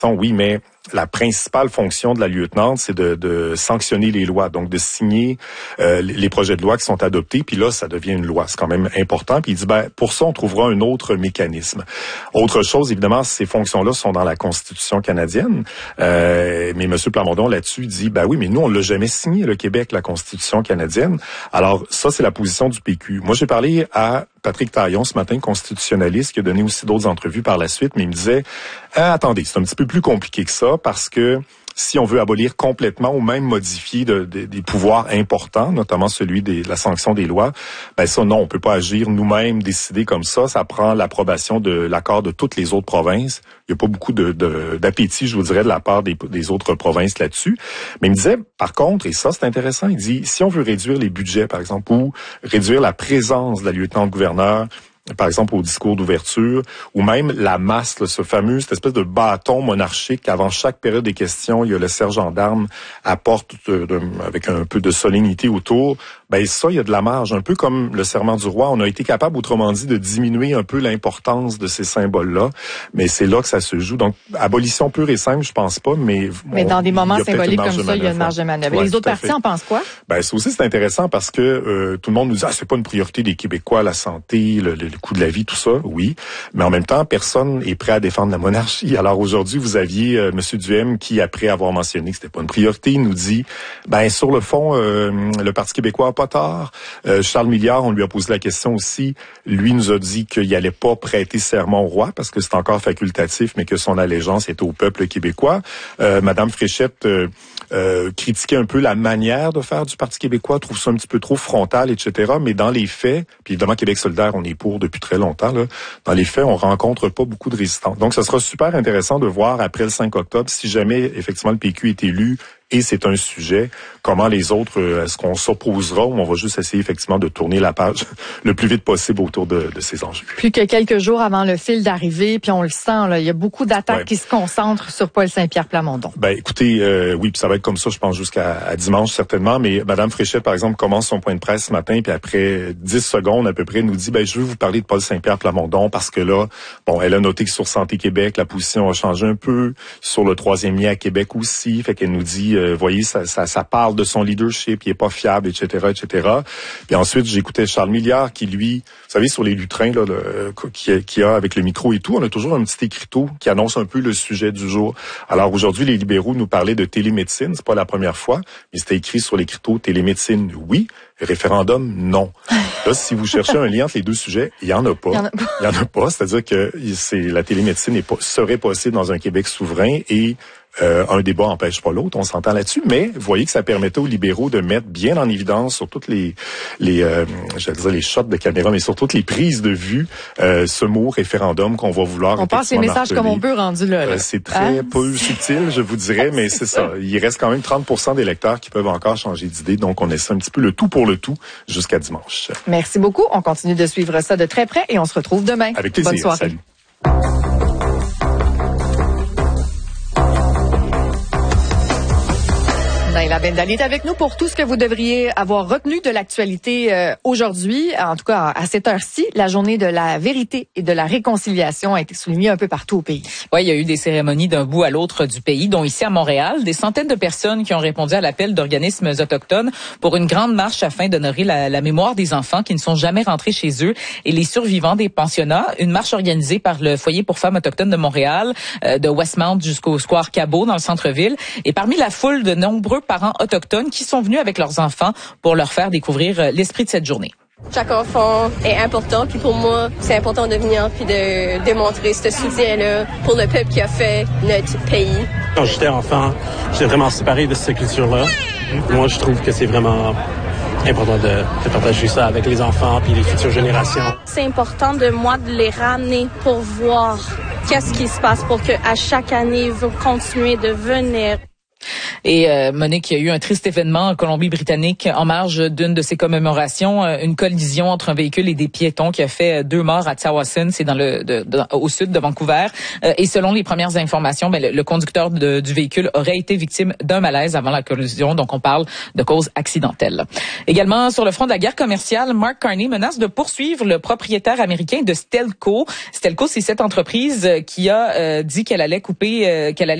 Oui, mais la principale fonction de la lieutenante, c'est de sanctionner les lois, donc de signer les projets de loi qui sont adoptés, puis là, ça devient une loi. C'est quand même important. Puis il dit, pour ça, on trouvera un autre mécanisme. Autre chose, évidemment, ces fonctions-là sont dans la Constitution canadienne, mais M. Plamondon, là-dessus, dit, oui, mais nous, on l'a jamais signé, le Québec, la Constitution canadienne. Alors, ça, c'est la position du PQ. Moi, j'ai parlé à Patrick Taillon ce matin, constitutionnaliste, qui a donné aussi d'autres entrevues par la suite, mais il me disait, attendez, c'est un petit peu plus compliqué que ça, parce que si on veut abolir complètement ou même modifier des pouvoirs importants, notamment celui de la sanction des lois, ça, non, on peut pas agir nous-mêmes, décider comme ça. Ça prend l'approbation de l'accord de toutes les autres provinces. Il y a pas beaucoup d'appétit, je vous dirais, de la part des autres provinces là-dessus. Mais il me disait, par contre, et ça, c'est intéressant, il dit, si on veut réduire les budgets, par exemple, ou réduire la présence de la lieutenant-gouverneur, par exemple au discours d'ouverture, ou même la masse, cette espèce de bâton monarchique qu'avant chaque période des questions, il y a le sergent d'armes apporte avec un peu de solennité autour. Ça, il y a de la marge, un peu comme le serment du roi. On a été capable, autrement dit, de diminuer un peu l'importance de ces symboles-là, mais c'est là que ça se joue. Donc, abolition pure et simple, je pense pas, mais dans des moments symboliques comme ça, il y a une marge de manœuvre. Ouais, les autres partis en pensent quoi? Ça aussi, c'est intéressant parce que tout le monde nous dit, c'est pas une priorité des Québécois, la santé, le coût de la vie, tout ça, oui. Mais en même temps, personne est prêt à défendre la monarchie. Alors aujourd'hui, vous aviez M. Duhem qui, après avoir mentionné que c'était pas une priorité, nous dit, sur le fond, le Parti québécois a pas tard. Charles Milliard, on lui a posé la question aussi. Lui nous a dit qu'il allait pas prêter serment au roi parce que c'est encore facultatif, mais que son allégeance est au peuple québécois. Madame Fréchette critiquait un peu la manière de faire du Parti québécois, trouve ça un petit peu trop frontal, etc. Mais dans les faits, puis évidemment Québec solidaire, on est pour depuis très longtemps, là. Dans les faits, on rencontre pas beaucoup de résistance. Donc, ce sera super intéressant de voir après le 5 octobre, si jamais effectivement le PQ est élu et c'est un sujet, comment les autres, est-ce qu'on s'opposera ou on va juste essayer effectivement de tourner la page le plus vite possible autour de ces enjeux. Plus que quelques jours avant le fil d'arrivée, puis on le sent, là, il y a beaucoup d'attaques qui se concentrent sur Paul Saint-Pierre Plamondon. Écoutez, oui, puis ça va être comme ça, je pense, jusqu'à dimanche certainement, mais Madame Fréchette, par exemple, commence son point de presse ce matin, puis après 10 secondes à peu près, nous dit, je veux vous parler de Paul Saint-Pierre Plamondon parce que là, elle a noté que sur Santé Québec, la position a changé un peu, sur le 3e lien à Québec aussi, fait qu'elle nous dit, voyez, ça parle de son leadership, il est pas fiable, etc., etc. Puis ensuite, j'écoutais Charles Milliard qui, lui, vous savez, sur les lutrins, là, qui a avec le micro et tout, on a toujours un petit écriteau qui annonce un peu le sujet du jour. Alors aujourd'hui, les libéraux nous parlaient de télémédecine, c'est pas la première fois, mais c'était écrit sur l'écriteau télémédecine, oui, référendum, non. Là, si vous cherchez un lien entre les deux sujets, il y en a pas. Il y en a pas, c'est-à-dire que la télémédecine serait possible dans un Québec souverain et un débat n'empêche pas l'autre, on s'entend là-dessus, mais vous voyez que ça permettait aux libéraux de mettre bien en évidence sur toutes les shots de caméra, mais sur toutes les prises de vue, ce mot référendum qu'on va vouloir. On passe les messages comme on peut rendu là. C'est très peu subtil, je vous dirais, mais c'est ça. Il reste quand même 30% des lecteurs qui peuvent encore changer d'idée, donc on essaie un petit peu le tout pour le tout jusqu'à dimanche. Merci beaucoup. On continue de suivre ça de très près et on se retrouve demain. Avec plaisir. Bonne soirée. Salut. Naila Ben-Dali est avec nous pour tout ce que vous devriez avoir retenu de l'actualité aujourd'hui. En tout cas, à cette heure-ci, la journée de la vérité et de la réconciliation a été soulignée un peu partout au pays. Oui, il y a eu des cérémonies d'un bout à l'autre du pays, dont ici à Montréal. Des centaines de personnes qui ont répondu à l'appel d'organismes autochtones pour une grande marche afin d'honorer la mémoire des enfants qui ne sont jamais rentrés chez eux et les survivants des pensionnats. Une marche organisée par le Foyer pour femmes autochtones de Montréal, de Westmount jusqu'au Square Cabot dans le centre-ville. Et parmi la foule, de nombreux parents autochtones qui sont venus avec leurs enfants pour leur faire découvrir l'esprit de cette journée. Chaque enfant est important, puis pour moi, c'est important de venir puis de démontrer ce soutien-là pour le peuple qui a fait notre pays. Quand j'étais enfant, j'étais vraiment séparé de cette culture-là. Moi, je trouve que c'est vraiment important de partager ça avec les enfants puis les futures générations. C'est important de moi de les ramener pour voir qu'est-ce qui se passe pour qu'à chaque année, ils vont continuer de venir. Et Monique, il y a eu un triste événement en Colombie-Britannique en marge d'une de ces commémorations, une collision entre un véhicule et des piétons qui a fait 2 morts à Tsawwassen, c'est au sud de Vancouver. Et selon les premières informations, le conducteur du véhicule aurait été victime d'un malaise avant la collision, donc on parle de cause accidentelle. Également, sur le front de la guerre commerciale, Mark Carney menace de poursuivre le propriétaire américain de Stelco. Stelco, c'est cette entreprise qui a dit qu'elle allait